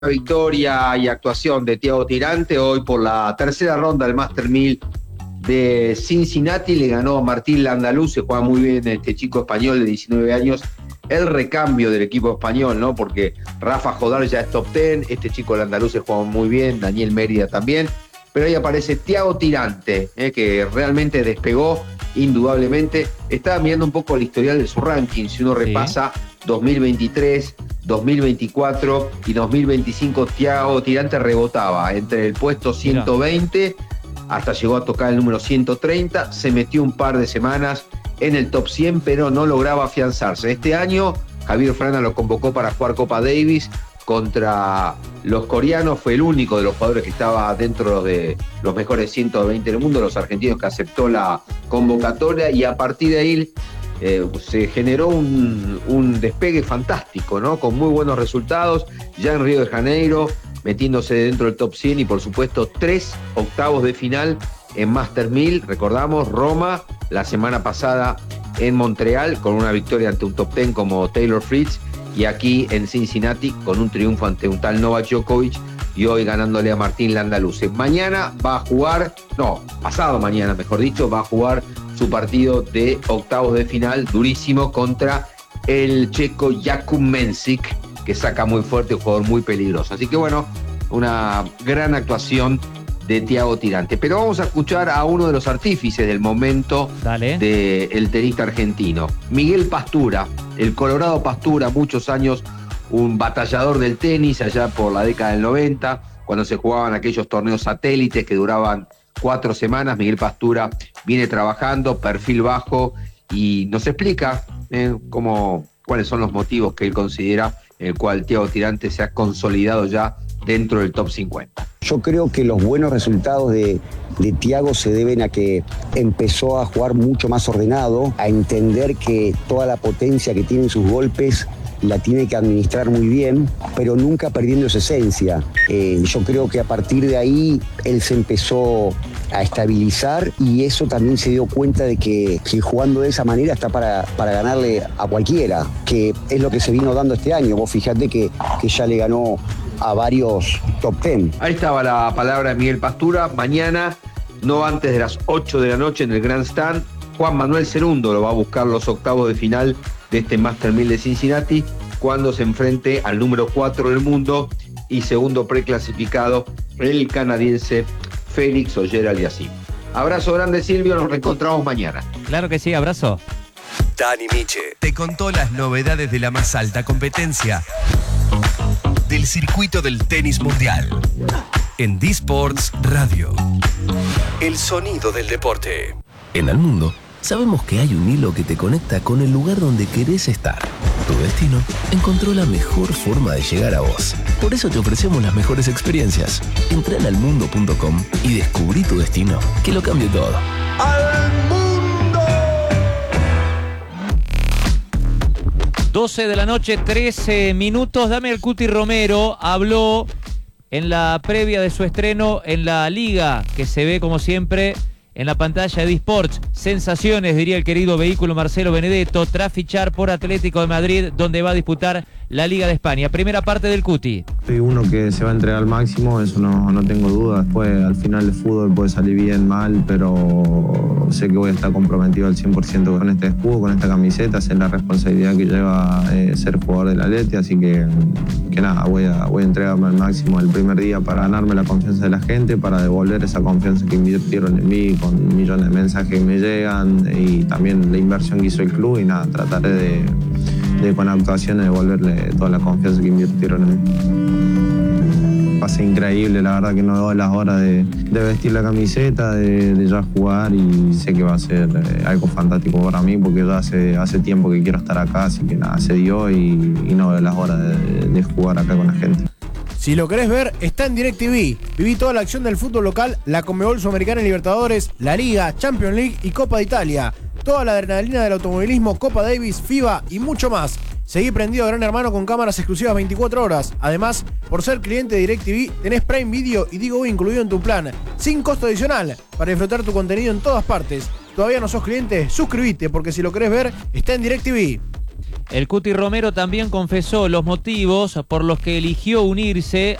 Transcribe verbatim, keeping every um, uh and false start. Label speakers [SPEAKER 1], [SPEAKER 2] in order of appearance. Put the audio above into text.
[SPEAKER 1] victoria y actuación de Thiago Tirante hoy por la tercera ronda del Master mil de Cincinnati. Le ganó a Martín Landaluz, se juega muy bien este chico español de diecinueve años, el recambio del equipo español, ¿no? Porque Rafa Jodar ya es top diez, este chico Landaluz se juega muy bien, Daniel Mérida también, pero ahí aparece Thiago Tirante, ¿eh? que realmente despegó indudablemente. Estaba mirando un poco el historial de su ranking, si uno repasa sí. dos mil veintitrés, dos mil veinticuatro y dos mil veinticinco, Thiago Tirante rebotaba entre el puesto ciento veinte Mira. hasta llegó a tocar el número ciento treinta, se metió un par de semanas en el top cien, pero no lograba afianzarse. Este año Javier Frana lo convocó para jugar Copa Davis contra los coreanos, fue el único de los jugadores que estaba dentro de los mejores ciento veinte del mundo, los argentinos, que aceptó la convocatoria, y a partir de ahí eh, se generó un, un despegue fantástico, ¿no? Con muy buenos resultados, ya en Río de Janeiro, metiéndose dentro del top cien y por supuesto tres octavos de final en Master mil, recordamos, Roma, la semana pasada en Montreal, con una victoria ante un top diez como Taylor Fritz, y aquí en Cincinnati con un triunfo ante un tal Novak Djokovic, y hoy ganándole a Martín Landaluz. Mañana va a jugar, no, pasado mañana mejor dicho, va a jugar su partido de octavos de final durísimo contra el checo Jakub Mensik, que saca muy fuerte, un jugador muy peligroso. Así que bueno, una gran actuación de Thiago Tirante. Pero vamos a escuchar a uno de los artífices del momento del tenista argentino, Miguel Pastura, el Colorado Pastura, muchos años un batallador del tenis allá por la década del noventa, cuando se jugaban aquellos torneos satélites que duraban cuatro semanas. Miguel Pastura viene trabajando, perfil bajo, y nos explica eh, cómo, cuáles son los motivos que él considera en el cual Thiago Tirante se ha consolidado ya dentro del top cincuenta.
[SPEAKER 2] Yo creo que los buenos resultados de, de Thiago se deben a que empezó a jugar mucho más ordenado, a entender que toda la potencia que tienen sus golpes la tiene que administrar muy bien, pero nunca perdiendo esa esencia. Eh, yo creo que a partir de ahí él se empezó a estabilizar, y eso también se dio cuenta de que, que jugando de esa manera está para, para ganarle a cualquiera, que es lo que se vino dando este año. Vos fijate que, que ya le ganó a varios top diez.
[SPEAKER 1] Ahí estaba la palabra de Miguel Pastura. Mañana, no antes de las ocho de la noche en el Grandstand, Juan Manuel Cerundo lo va a buscar los octavos de final de este Master mil de Cincinnati, cuando se enfrente al número cuatro del mundo y segundo preclasificado, el canadiense Félix Auger-Aliassime. Abrazo grande, Silvio, nos reencontramos mañana.
[SPEAKER 3] Claro que sí, abrazo.
[SPEAKER 4] Dani Miche te contó las novedades de la más alta competencia del circuito del tenis mundial en D-Sports Radio. El sonido del deporte.
[SPEAKER 5] En el mundo sabemos que hay un hilo que te conecta con el lugar donde querés estar. Tu destino encontró la mejor forma de llegar a vos. Por eso te ofrecemos las mejores experiencias. Entra en almundo punto com y descubrí tu destino, que lo cambie todo.
[SPEAKER 4] ¡Al mundo!
[SPEAKER 3] doce de la noche, trece minutos. Dame el Cuti Romero habló en la previa de su estreno en la Liga, que se ve como siempre en la pantalla de D-Sports. Sensaciones, diría el querido vehículo Marcelo Benedetto, tras fichar por Atlético de Madrid, donde va a disputar la Liga de España. Primera parte del Cuti.
[SPEAKER 6] Soy uno que se va a entregar al máximo, eso no, no tengo duda. Después, al final, el fútbol puede salir bien, mal, pero sé que voy a estar comprometido al cien por ciento con este escudo, con esta camiseta. Sé la responsabilidad que lleva eh, ser jugador del Atleti, así que, que nada, voy a, voy a entregarme al máximo el primer día para ganarme la confianza de la gente, para devolver esa confianza que invirtieron en mí, con millones de mensajes que me llegan, y también la inversión que hizo el club, y nada, trataré de, de con actuaciones devolverle toda la confianza que invirtieron en mí. Pasa increíble, la verdad que no doy las horas de, de vestir la camiseta, de, de ya jugar, y sé que va a ser eh, algo fantástico para mí, porque ya hace, hace tiempo que quiero estar acá, así que nada, se dio, y, y no doy las horas de, de jugar acá con la gente.
[SPEAKER 7] Si lo querés ver, está en DirecTV. Viví toda la acción del fútbol local, la Conmebol Sudamericana y Libertadores, la Liga, Champions League y Copa de Italia. Toda la adrenalina del automovilismo, Copa Davis, FIBA y mucho más. Seguí prendido a Gran Hermano con cámaras exclusivas veinticuatro horas. Además, por ser cliente de DirecTV, tenés Prime Video y Digo incluido en tu plan, sin costo adicional, para disfrutar tu contenido en todas partes. ¿Todavía no sos cliente? Suscríbete, porque si lo querés ver, está en DirecTV.
[SPEAKER 3] El Cuti Romero también confesó los motivos por los que eligió unirse